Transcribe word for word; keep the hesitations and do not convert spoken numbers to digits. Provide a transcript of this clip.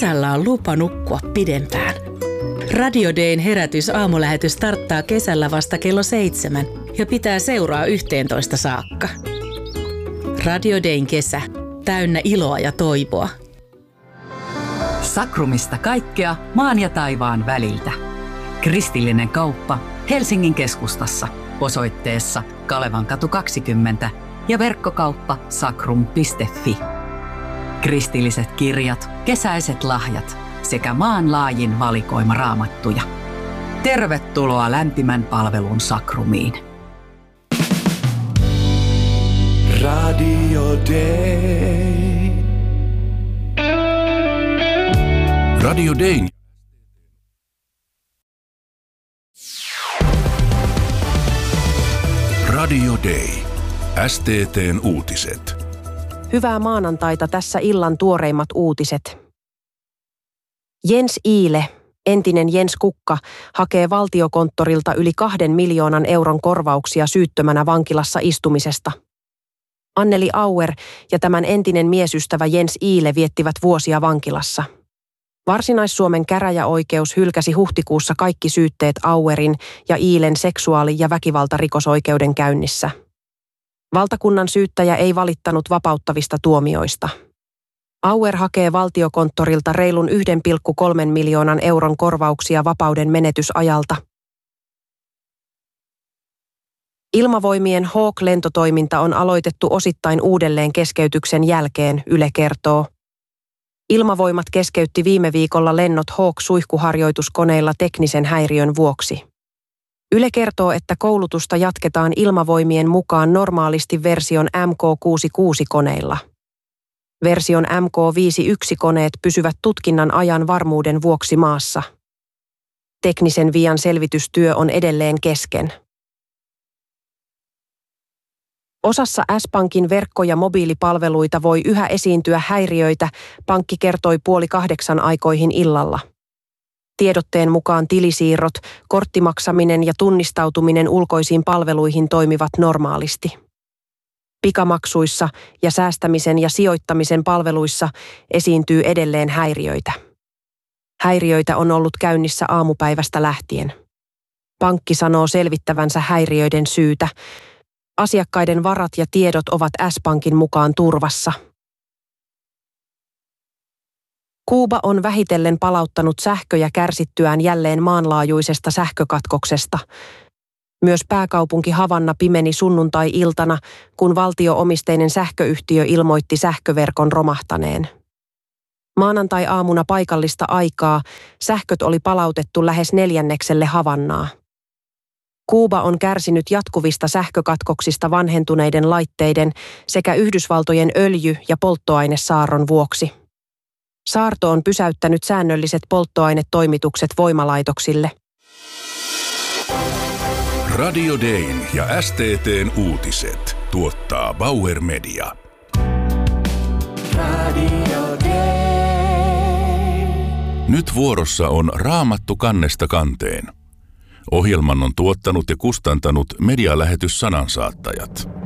kesällä on lupa nukkua pidempään. Radio Dayn herätys aamulähetys starttaa kesällä vasta kello seitsemän ja pitää seuraa yhteentoista saakka. Radio Dayn kesä. Täynnä iloa ja toivoa. Sakrumista kaikkea maan ja taivaan väliltä. Kristillinen kauppa Helsingin keskustassa osoitteessa Kalevankatu kaksikymmentä ja verkkokauppa sakrum piste fi. Kristilliset kirjat, kesäiset lahjat sekä maanlaajin valikoima raamattuja. Tervetuloa lämpimän palvelun Sakrumiin. Radio Day. Radio Dayn. Radio Day. S T T:n uutiset. Hyvää maanantaita, tässä illan tuoreimmat uutiset. Jens Iile, entinen Jens Kukka, hakee valtiokonttorilta yli kahden miljoonan euron korvauksia syyttömänä vankilassa istumisesta. Anneli Auer ja tämän entinen miesystävä Jens Iile viettivät vuosia vankilassa. Varsinais-Suomen käräjäoikeus hylkäsi huhtikuussa kaikki syytteet Auerin ja Iilen seksuaali- ja väkivaltarikosoikeuden käynnissä. Valtakunnan syyttäjä ei valittanut vapauttavista tuomioista. Auer hakee valtiokonttorilta reilun yksi pilkku kolme miljoonan euron korvauksia vapauden menetysajalta. Ilmavoimien Hawk-lentotoiminta on aloitettu osittain uudelleen keskeytyksen jälkeen, Yle kertoo. Ilmavoimat keskeytti viime viikolla lennot Hawk-suihkuharjoituskoneilla teknisen häiriön vuoksi. Yle kertoo, että koulutusta jatketaan Ilmavoimien mukaan normaalisti version M K kuusikymmentäkuusi-koneilla. Version M K viisikymmentäyksi-koneet pysyvät tutkinnan ajan varmuuden vuoksi maassa. Teknisen vian selvitystyö on edelleen kesken. Osassa S-Pankin verkko- ja mobiilipalveluita voi yhä esiintyä häiriöitä, pankki kertoi puoli kahdeksan aikoihin illalla. Tiedotteen mukaan tilisiirrot, korttimaksaminen ja tunnistautuminen ulkoisiin palveluihin toimivat normaalisti. Pikamaksuissa ja säästämisen ja sijoittamisen palveluissa esiintyy edelleen häiriöitä. Häiriöitä on ollut käynnissä aamupäivästä lähtien. Pankki sanoo selvittävänsä häiriöiden syytä. Asiakkaiden varat ja tiedot ovat S-Pankin mukaan turvassa. Kuuba on vähitellen palauttanut sähköjä kärsittyään jälleen maanlaajuisesta sähkökatkoksesta. Myös pääkaupunki Havanna pimeni sunnuntai-iltana, kun valtio-omisteinen sähköyhtiö ilmoitti sähköverkon romahtaneen. Maanantai-aamuna paikallista aikaa sähköt oli palautettu lähes neljännekselle Havannaa. Kuuba on kärsinyt jatkuvista sähkökatkoksista vanhentuneiden laitteiden sekä Yhdysvaltojen öljy- ja polttoainesaarron vuoksi. Saarto on pysäyttänyt säännölliset polttoainetoimitukset voimalaitoksille. Radio Dayn ja S T T:n uutiset tuottaa Bauer Media. Radio Day. Nyt vuorossa on Raamattu kannesta kanteen. Ohjelman on tuottanut ja kustantanut medialähetys Sanansaattajat.